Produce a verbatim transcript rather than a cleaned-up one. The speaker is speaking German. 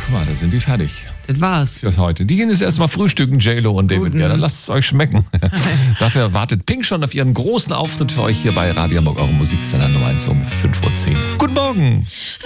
guck mal, da sind die fertig. Das war's. Für heute. Die gehen jetzt erstmal frühstücken, J-Lo und David Guetta. Lasst es euch schmecken. Dafür wartet Pink schon auf ihren großen Auftritt für euch hier bei Radio Hamburg, eurem Musiksender Nummer eins um fünf Uhr zehn. Guten Morgen!